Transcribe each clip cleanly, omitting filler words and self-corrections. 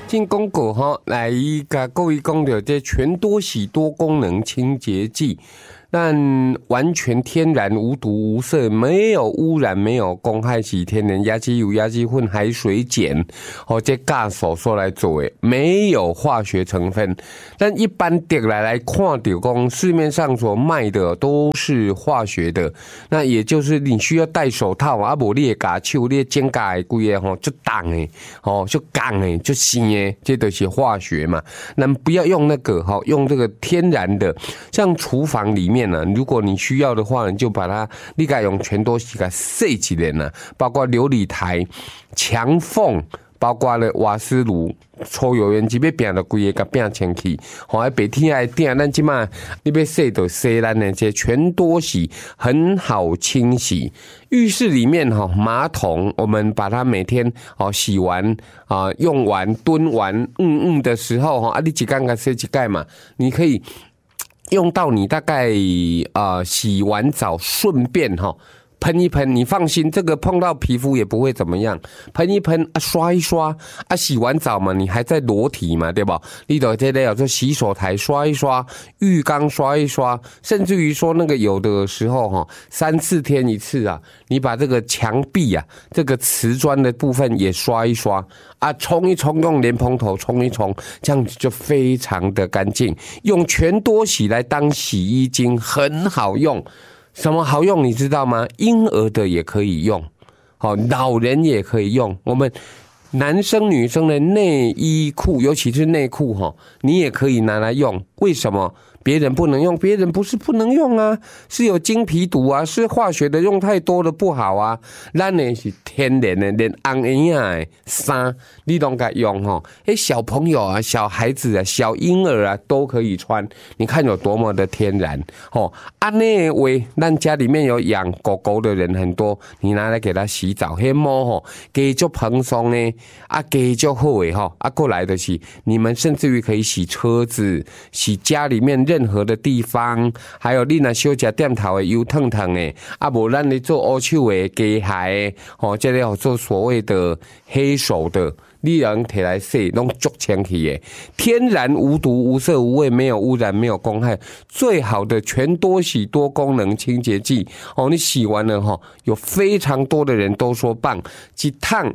进广告哈，来甲各位讲到这全多喜多功能清洁剂。但完全天然无毒无色，没有污染，没有公害，是天然椰子油、椰子粉、海水碱，这加手所来做的，没有化学成分。但一般得来看到讲，市面上所卖的都是化学的，那也就是你需要戴手套啊，无你的牙手、你的指甲的规个就重的，就钢的，就新的，这都是化学嘛。那不要用那个用这个天然的，像厨房里面。如果你需要的话，你就把它，你该用全多洗个洗几年呢？包括琉璃台、墙缝，包括了瓦斯炉、抽油烟机，要变的规个变清气。好，白天来点，咱即马你要洗就洗咱的这全多洗，很好清洗。浴室里面马桶，我们把它每天洗完用完蹲完的时候你几缸个洗几盖嘛，你可以。用到你大概洗完澡顺便喷一喷，你放心，这个碰到皮肤也不会怎么样。喷一喷刷一刷洗完澡嘛，你还在裸体嘛，对吧？你都这类有说洗手台刷一刷，浴缸刷一刷，甚至于说那个有的时候3-4天一次啊，你把这个墙壁啊，这个瓷砖的部分也刷一刷冲一冲，用莲蓬头冲一冲，这样子就非常的干净。用全多洗来当洗衣精很好用。什么好用你知道吗？婴儿的也可以用，老人也可以用。我们男生女生的内衣裤，尤其是内裤你也可以拿来用。为什么别人不能用？别人不是不能用啊，是有金皮毒啊，是化学的，用太多的不好啊。咱呢是天然的，连红衣的衫你都该用小朋友啊、小孩子啊、小婴儿啊都可以穿。你看有多么的天然那喂，咱家里面有养狗狗的人很多，你拿来给它洗澡，那毛给就蓬松呢给就好的过来的是你们甚至于可以洗车子、洗家里面任何的地方，还有你若小吃店头的油烫烫的无咱咧做乌手的机械的这类做所谓的黑手的，你人摕来洗拢足清气的，天然无毒无色无味，没有污染，没有公害，最好的全多洗多功能清洁剂你洗完了有非常多的人都说棒，一趟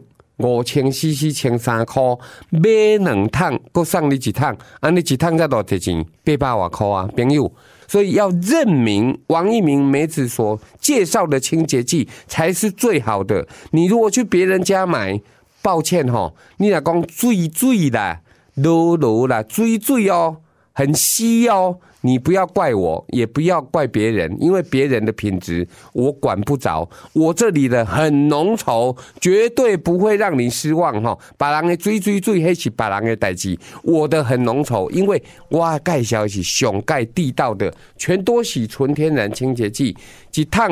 5000cc 1300块，买2趟再送你1趟，你1趟才多少钱？800多块啊，朋友。所以要认明王一鸣梅子所介绍的清洁剂才是最好的。你如果去别人家买，抱歉你若讲水啦、落啦、水很稀你不要怪我，也不要怪别人，因为别人的品质我管不着。我这里的很浓稠，绝对不会让你失望别人的水那是别人的代志，我的很浓稠，因为我介绍的是上盖地道的全多喜纯天然清洁剂，一趟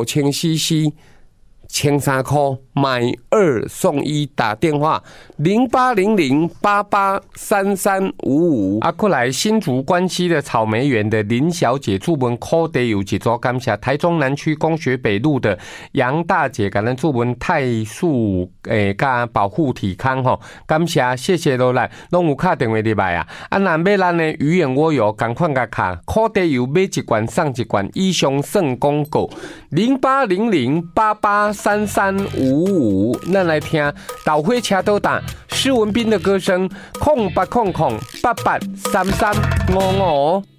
5000cc。1300块，买2送1，打电话0800883355。过来新竹关西的草莓园的林小姐注文苦地有一组感谢，台中南区工学北路的杨大姐感恩注文泰素加保护体康感谢谢谢都来，拢有打电话入来若买咱的鱼眼蜗油，赶快甲卡苦地油买1罐送1罐，以上算广告0800883355，咱来听导火车都打施文斌的歌声，0800883355。